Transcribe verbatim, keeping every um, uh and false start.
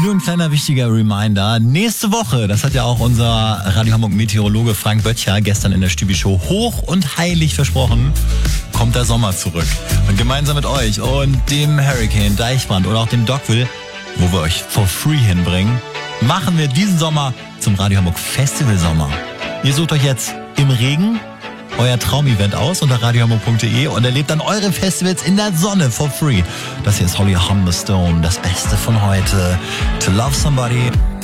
Nur ein kleiner wichtiger Reminder. Nächste Woche, das hat ja auch unser Radio Hamburg Meteorologe Frank Böttcher gestern in der Stübi-Show hoch und heilig versprochen, kommt der Sommer zurück. Und gemeinsam mit euch und dem Hurricane, Deichbrand oder auch dem Dogville, wo wir euch for free hinbringen, machen wir diesen Sommer zum Radio Hamburg Festival Sommer. Ihr sucht euch jetzt im Regen euer Traumevent aus unter radio hamburg punkt de und erlebt dann eure Festivals in der Sonne for free. Das hier ist Holly Humberstone, das Beste von heute. To Love Somebody.